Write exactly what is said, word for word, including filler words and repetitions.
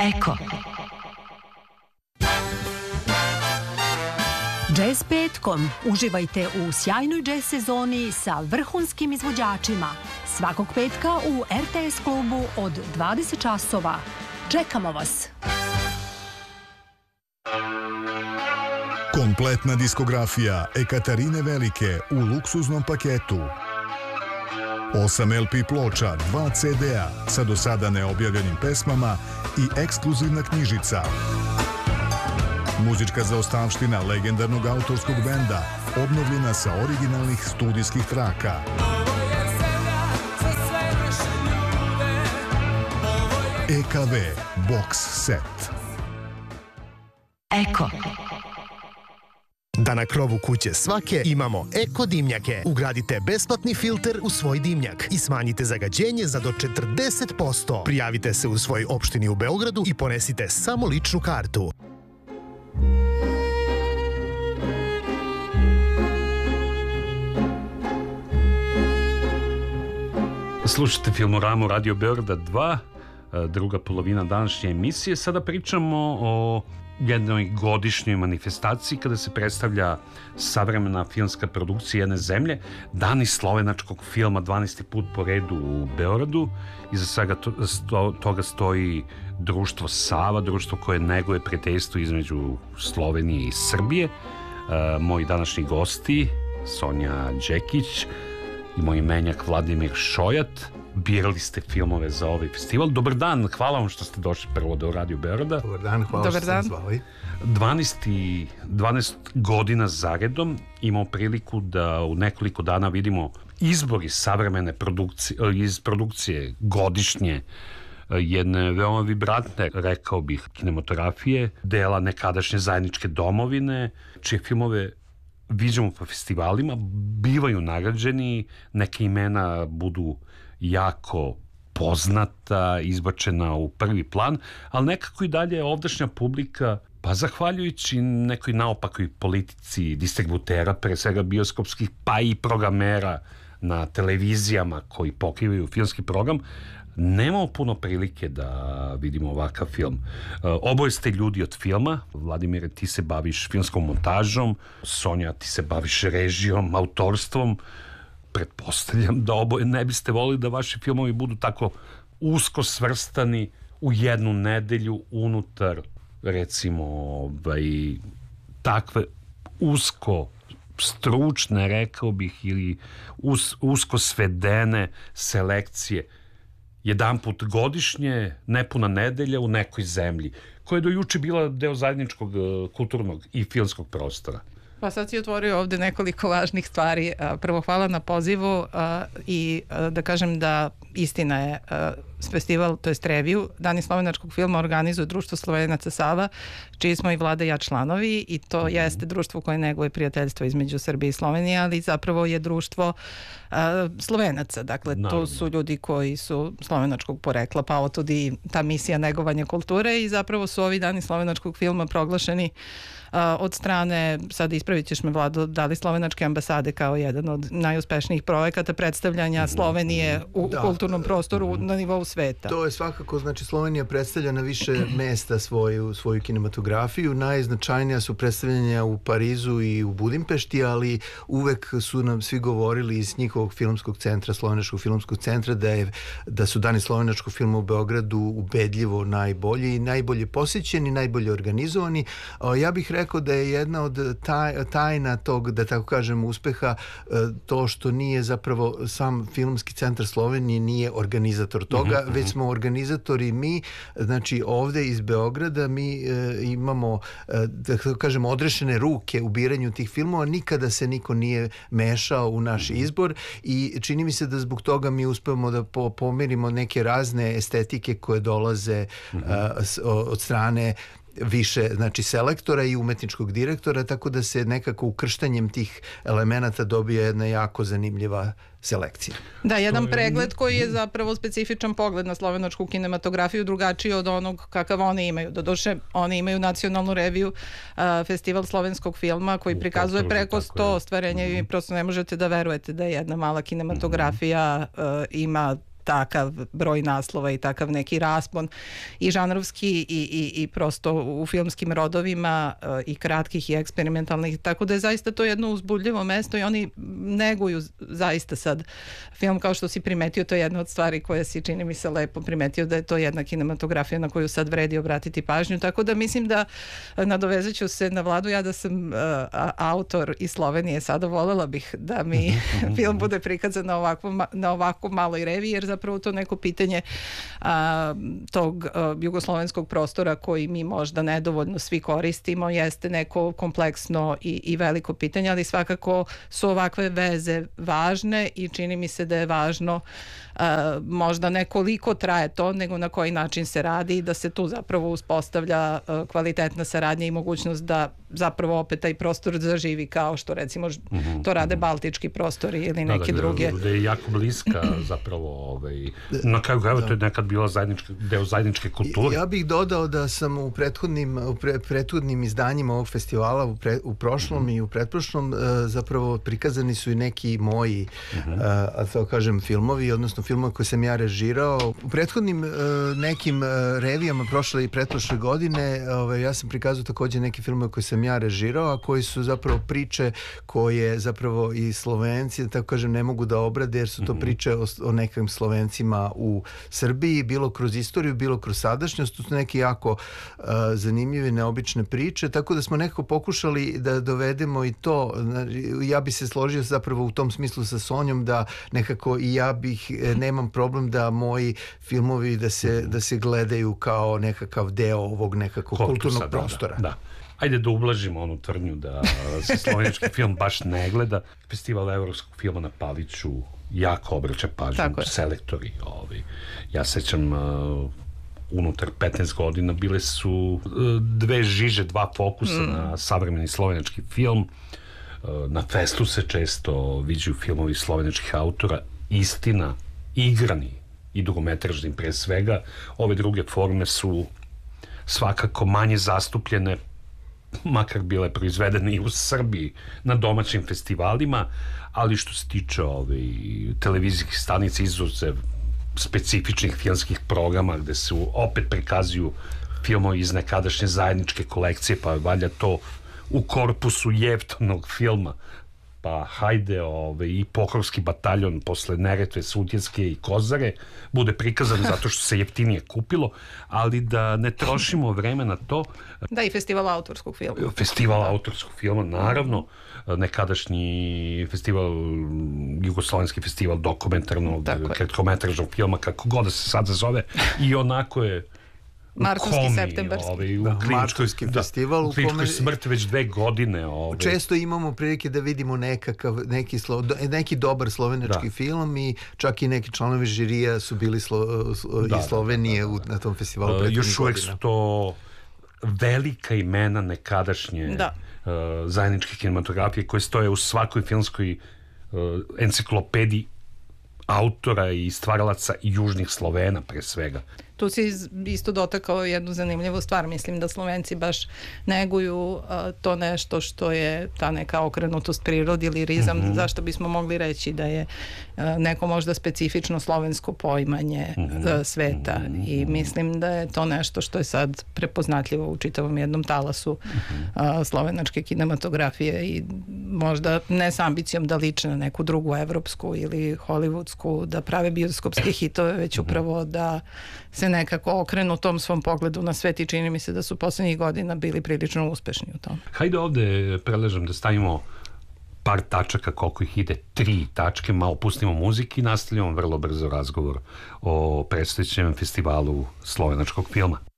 Eko. Jazz petkom. Uživajte u sjajnoj jazz sezoni sa vrhunskim izvođačima. Svakog petka u R T S klubu od dvadeset časova. Čekamo vas! Kompletna diskografija Ekaterine Velike u luksuznom paketu. osam L P ploča, dva C D-a sa do sada neobjavljenim pesmama i ekskluzivna knjižica. Muzička zaostavština legendarnog autorskog benda, obnovljena sa originalnih studijskih traka. E K V Box Set. Eko. Da na krovu kuće svake imamo Eko dimnjake. Ugradite besplatni filter u svoj dimnjak i smanjite zagađenje za do četrdeset posto. Prijavite se u svojoj opštini u Beogradu i ponesite samo ličnu kartu. Slušajte Filmoramu Radio Beograda dva, druga polovina današnje emisije. Sada pričamo o jednoj godišnjoj manifestaciji kada se predstavlja savremena filmska produkcija jedne zemlje, Dani slovenačkog filma, dvanaesti put po redu u Beogradu. Iza svega to, sto, toga stoji društvo Sava, društvo koje neguje prijateljstvo između Slovenije i Srbije. E, moji današnji gosti, Sonja Đekić i moj menjak Vladimir Šojat, birali ste filmove za ovaj festival. Dobar dan, hvala vam što ste došli prvo do Radio Beograda. Dobar dan, hvala Dobar što ste dan. zvali. dvanaest, dvanaest godina zaredom imamo priliku da u nekoliko dana vidimo izbor iz savremene produkcije, iz produkcije godišnje jedne veoma vibrantne, rekao bih, kinematografije, dela nekadašnje zajedničke domovine, čije filmove viđamo po festivalima, bivaju nagrađeni, neke imena budu jako poznata, izbačena u prvi plan, ali nekako i dalje ovdašnja publika, pa zahvaljujući nekoj naopakoj politici distributera, pre svega bioskopskih, pa i programera na televizijama koji pokrivaju filmski program, nemamo puno prilike da vidimo ovakav film. Oboje ste ljudi od filma. Vladimire, ti se baviš filmskom montažom, Sonja, ti se baviš režijom, autorstvom. Pretpostavljam da oboje ne biste volili da vaši filmovi budu tako usko svrstani u jednu nedelju unutar, recimo, ovaj, takve usko stručne, rekao bih, ili us, usko svedene selekcije. Jedan put godišnje, nepuna nedelja u nekoj zemlji, koja je do juče bila deo zajedničkog kulturnog i filmskog prostora. Pa sad si otvorio ovde nekoliko važnih stvari. Prvo, hvala na pozivu i da kažem da istina je, festival, to je reviju Dani slovenačkog filma organizuje društvo Slovenaca Sava, čiji smo i Vlada i ja članovi, i to mm-hmm. jeste društvo koje neguje prijateljstvo između Srbije i Slovenije, ali zapravo je društvo uh, Slovenaca, dakle Naravno. To su ljudi koji su slovenačkog porekla, pa otud i ta misija negovanja kulture, i zapravo su ovi Dani slovenačkog filma proglašeni Uh, od strane, sad ispravit ćeš me Vlado, Dali slovenačke ambasade kao jedan od najuspešnijih projekata predstavljanja Slovenije u da, kulturnom prostoru na nivou sveta. To je svakako, znači Slovenija predstavlja na više mesta svoju, svoju kinematografiju. Najznačajnija su predstavljanja u Parizu i u Budimpešti, ali uvek su nam svi govorili iz njihovog filmskog centra, Slovenačkog filmskog centra, da, je, da su Dani slovenačkog filma u Beogradu ubedljivo najbolji, najbolje posjećeni, najbolje organizovani. Uh, ja bih rekao rekao da je jedna od taj, tajna tog, da tako kažem, uspeha to što nije zapravo sam Filmski centar Slovenije nije organizator toga, uh-huh, već smo organizatori mi, znači ovde iz Beograda mi e, imamo, e, da tako kažem, odrešene ruke u biranju tih filmova, nikada se niko nije mešao u naš izbor i čini mi se da zbog toga mi uspevamo da po, pomerimo neke razne estetike koje dolaze uh-huh. a, s, od strane više, znači, selektora i umetničkog direktora, tako da se nekako ukrštanjem tih elemenata dobije jedna jako zanimljiva selekcija. Da, jedan pregled koji je zapravo specifičan pogled na slovenačku kinematografiju, drugačiji od onog kakav oni imaju. Doduše, oni imaju nacionalnu reviju, uh, festival slovenskog filma koji prikazuje preko sto ostvarenja i prosto ne možete da verujete da jedna mala kinematografija uh, ima takav broj naslova i takav neki raspon i žanrovski i, i, i prosto u filmskim rodovima i kratkih i eksperimentalnih, tako da je zaista to jedno uzbudljivo mesto i oni neguju zaista sad film, kao što si primetio, to je jedna od stvari koja si, čini mi se, lepo primetio, da je to jedna kinematografija na koju sad vredi obratiti pažnju, tako da mislim da nadovezat ću se na Vladu, ja da sam uh, autor iz Slovenije, sada volela bih da mi film bude prikazan na ovakvom, na ovako maloj reviji, jer zapravo to neko pitanje a, tog a, jugoslovenskog prostora koji mi možda nedovoljno svi koristimo jeste neko kompleksno i, i veliko pitanje, ali svakako su ovakve veze važne i čini mi se da je važno a, možda ne koliko traje to, nego na koji način se radi i da se tu zapravo uspostavlja a, kvalitetna saradnja i mogućnost da zapravo opet taj prostor zaživi kao što recimo mm-hmm. to rade baltički prostori ili neki da, da, druge. Da je jako bliska zapravo ovaj, na kraju krajeva to je nekad bila zajednička, deo zajedničke kulture. Ja bih dodao da sam u prethodnim, u pre, prethodnim izdanjima ovog festivala u, pre, u prošlom mm-hmm. i u pretprošlom uh, zapravo prikazani su i neki moji mm-hmm. uh, a to kažem filmovi, odnosno filmovi koje sam ja režirao. U prethodnim uh, nekim uh, revijama prošle i pretprošle godine ovaj, ja sam prikazao takođe neki filmove koje sam ja režirao, a koji su zapravo priče koje zapravo i Slovenci, da tako kažem, ne mogu da obrade, jer su to priče o, o nekim Slovencima u Srbiji, bilo kroz istoriju, bilo kroz sadašnjost. To su neke jako uh, zanimljive, neobične priče, tako da smo nekako pokušali da dovedemo i to. Ja bi se složio zapravo u tom smislu sa Sonjom da nekako i ja bih, nemam problem da moji filmovi da se, da se gledaju kao nekakav deo ovog nekakvog kulturnog prostora. Da, da. Ajde da ublažimo onu tvrdnju da se slovenački film baš ne gleda. Festival evropskog filma na Paliću jako obraća pažnju, selektori. Ovaj. Ja sećam uh, unutar petnaest godina bile su uh, dve žiže, dva fokusa mm. na savremeni slovenački film. Uh, na festu se često viđaju filmovi slovenačkih autora, istina, igrani i dugometražni pre svega. Ove druge forme su svakako manje zastupljene, makar bile proizvedene i u Srbiji na domaćim festivalima, ali što se tiče ove, televizijskih stanica, izuzev specifičnih filmskih programa gde se opet prikazuju filmovi iz nekadašnje zajedničke kolekcije, pa valja to u korpusu jeftinog filma, pa hajde ove, i Pokrovski bataljon posle Neretve, Sutjeske i Kozare bude prikazan zato što se jeftinije kupilo, ali da ne trošimo vreme na to. Da, i festival autorskog filma. Festival da. autorskog filma, naravno, nekadašnji festival, jugoslovenski festival dokumentarnog, kratkometražnog filma, kako god da se sada zove, i onako je Martovski, septembarski. Ovaj, u da, kliničkoj, Martovski festival. Da, u kliničkoj smrti već dve godine. Ovaj. Često imamo prilike da vidimo nekakav, neki, slo, neki dobar slovenački da. film i čak i neki članovi žirija su bili slo, da, iz Slovenije da, da, da. U, na tom festivalu. Uh, još uvek su to velika imena nekadašnje da. uh, zajedničke kinematografije koje stoje u svakoj filmskoj uh, enciklopediji autora i stvaralaca južnih Slovena pre svega. Tu si isto dotakao jednu zanimljivu stvar. Mislim da Slovenci baš neguju a, to nešto što je ta neka okrenutost prirodi ili rizam, mm-hmm. zašto bismo mogli reći da je a, neko možda specifično slovensko poimanje mm-hmm. a, sveta mm-hmm. i mislim da je to nešto što je sad prepoznatljivo u čitavom jednom talasu mm-hmm. a, slovenačke kinematografije i možda ne s ambicijom da liče na neku drugu evropsku ili hollywoodsku, da prave bioskopske hitove, već upravo da se nekako okrenu tom svom pogledu na svet i čini mi se da su poslednjih godina bili prilično uspešni u tom. Hajde ovde preležem da stavimo par tačaka, koliko ih ide, tri tačke, malo pustimo muziki i nastavljamo vrlo brzo razgovor o predstojećem festivalu slovenačkog filma.